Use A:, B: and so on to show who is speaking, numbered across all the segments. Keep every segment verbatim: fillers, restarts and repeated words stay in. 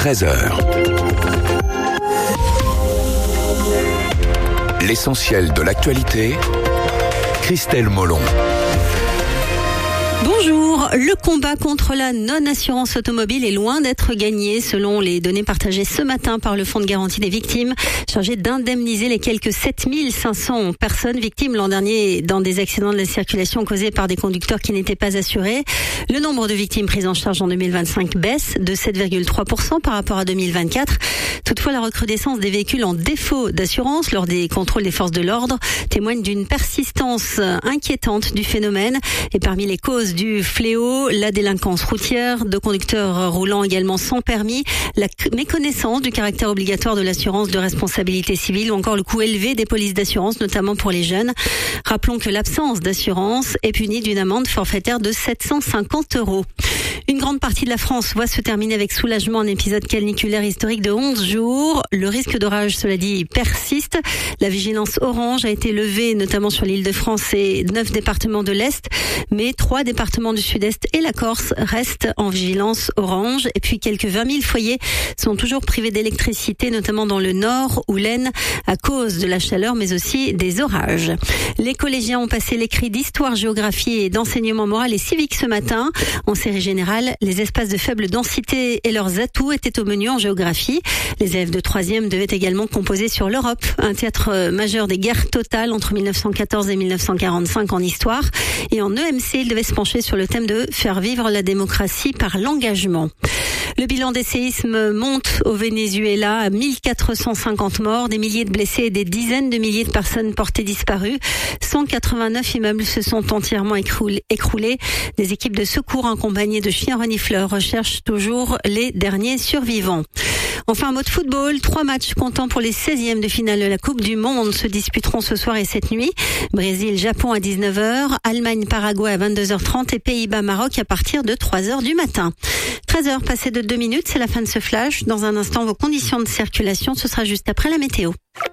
A: treize heures. L'essentiel de l'actualité, Christelle Molon.
B: Bonjour, le combat contre la non-assurance automobile est loin d'être gagné selon les données partagées ce matin par le Fonds de garantie des victimes, chargé d'indemniser les quelques sept mille cinq cents personnes victimes l'an dernier dans des accidents de la circulation causés par des conducteurs qui n'étaient pas assurés. Le nombre de victimes prises en charge en deux mille vingt-cinq baisse de sept virgule trois pour cent par rapport à deux mille vingt-quatre. Toutefois, la recrudescence des véhicules en défaut d'assurance lors des contrôles des forces de l'ordre témoigne d'une persistance inquiétante du phénomène. Et parmi les causes du fléau, la délinquance routière, de conducteurs roulant également sans permis, la méconnaissance du caractère obligatoire de l'assurance de responsabilité civile ou encore le coût élevé des polices d'assurance, notamment pour les jeunes. Rappelons que l'absence d'assurance est punie d'une amende forfaitaire de sept cent cinquante euros. Une grande partie de la France voit se terminer avec soulagement un épisode caniculaire historique de onze jours. Le risque d'orage, cela dit, persiste. La vigilance orange a été levée, notamment sur l'Île-de-France et neuf départements de l'Est. Mais trois départements du Sud-Est et la Corse restent en vigilance orange. Et puis quelques vingt mille foyers sont toujours privés d'électricité, notamment dans le Nord ou l'Aisne, à cause de la chaleur, mais aussi des orages. Les collégiens ont passé l'écrit d'histoire, géographie et d'enseignement moral et civique ce matin. En série générale, les espaces de faible densité et leurs atouts étaient au menu en géographie. Les élèves de troisième devaient également composer sur l'Europe, un théâtre majeur des guerres totales entre mille neuf cent quatorze et mille neuf cent quarante-cinq en histoire. Et en E M C, ils devaient se pencher sur le thème de faire vivre la démocratie par l'engagement. Le bilan des séismes monte au Venezuela à mille quatre cent cinquante morts, des milliers de blessés et des dizaines de milliers de personnes portées disparues. cent quatre-vingt-neuf immeubles se sont entièrement écroulés. Des équipes de secours accompagnées de chiens renifleurs recherchent toujours les derniers survivants. Enfin, un mot de football. Trois matchs comptant pour les seizièmes de finale de la Coupe du Monde se disputeront ce soir et cette nuit. Brésil-Japon à dix-neuf heures, Allemagne-Paraguay à vingt-deux heures trente et Pays-Bas-Maroc à partir de trois heures du matin. treize heures passées de deux minutes, c'est la fin de ce flash. Dans un instant, vos conditions de circulation, ce sera juste après la météo.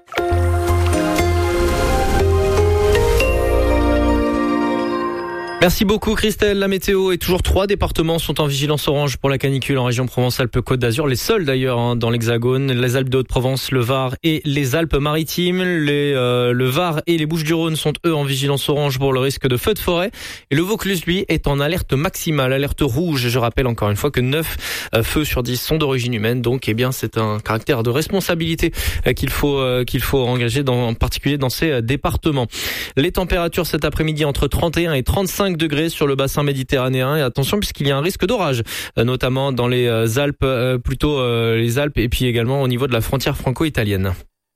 C: Merci beaucoup Christelle. La météo est toujours trois départements sont en vigilance orange pour la canicule en région Provence-Alpes-Côte d'Azur. Les seuls d'ailleurs hein, dans l'Hexagone, les Alpes de Haute-Provence, le Var et les Alpes-Maritimes. Les, euh, le Var et les Bouches-du-Rhône sont eux en vigilance orange pour le risque de feux de forêt. Et le Vaucluse lui est en alerte maximale, alerte rouge. Je rappelle encore une fois que neuf euh, feux sur dix sont d'origine humaine. Donc eh bien c'est un caractère de responsabilité euh, qu'il faut euh, qu'il faut engager dans, en particulier dans ces euh, départements. Les températures cet après-midi entre trente et un et trente-cinq degrés sur le bassin méditerranéen et attention puisqu'il y a un risque d'orage notamment dans les Alpes euh, plutôt euh, les Alpes et puis également au niveau de la frontière franco-italienne.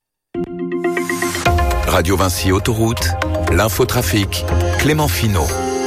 A: Radio Vinci Autoroute, l'infotrafic, Clément Finot.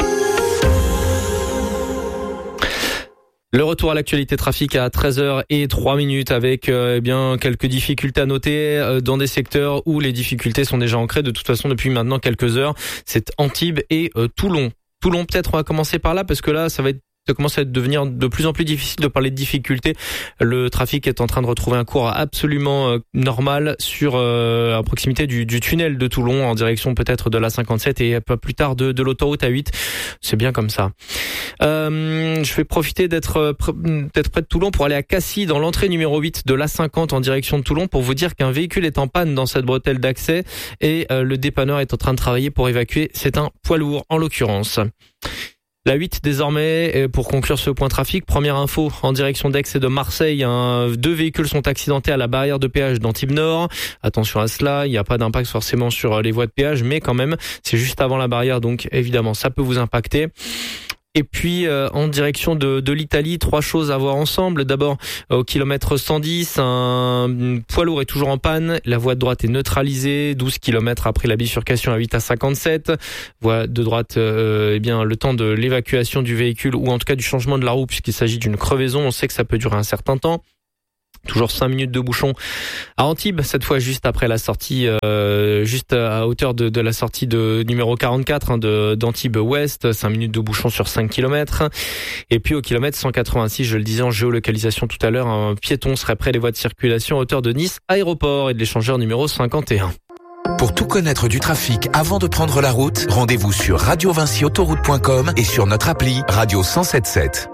C: Le retour à l'actualité trafic à treize heures et trois minutes avec euh, eh bien quelques difficultés à noter euh, dans des secteurs où les difficultés sont déjà ancrées de toute façon depuis maintenant quelques heures. C'est Antibes et euh, Toulon. Toulon, peut-être, on va commencer par là, parce que là, ça va être Ça commence à devenir de plus en plus difficile de parler de difficultés. Le trafic est en train de retrouver un cours absolument euh, normal sur euh, à proximité du, du tunnel de Toulon, en direction peut-être de l'A cinquante-sept et un peu plus tard de, de l'autoroute A huit. C'est bien comme ça. Euh, je vais profiter d'être, d'être près de Toulon pour aller à Cassis, dans l'entrée numéro huit de l'A cinquante en direction de Toulon, pour vous dire qu'un véhicule est en panne dans cette bretelle d'accès et euh, le dépanneur est en train de travailler pour évacuer. C'est un poids lourd en l'occurrence. La huit désormais, pour conclure ce point trafic, première info en direction d'Aix et de Marseille, un, deux véhicules sont accidentés à la barrière de péage d'Antibes Nord. Attention à cela, il n'y a pas d'impact forcément sur les voies de péage, mais quand même, c'est juste avant la barrière, donc évidemment ça peut vous impacter. Et puis euh, en direction de, de l'Italie, trois choses à voir ensemble. D'abord, au kilomètre cent dix, un poids lourd est toujours en panne. La voie de droite est neutralisée, douze kilomètres après la bifurcation à huit à cinquante-sept. Voie de droite, euh, eh bien le temps de l'évacuation du véhicule ou en tout cas du changement de la roue puisqu'il s'agit d'une crevaison. On sait que ça peut durer un certain temps. Toujours cinq minutes de bouchon à Antibes, cette fois juste après la sortie, euh, juste à hauteur de, de la sortie de numéro quarante-quatre hein, de d'Antibes Ouest, cinq minutes de bouchon sur cinq kilomètres. Et puis au kilomètre cent quatre-vingt-six, je le disais en géolocalisation tout à l'heure, un piéton serait près des voies de circulation à hauteur de Nice Aéroport et de l'échangeur numéro cinquante et un.
A: Pour tout connaître du trafic avant de prendre la route, rendez-vous sur radio vinci autoroute point com et sur notre appli Radio cent soixante-dix-sept.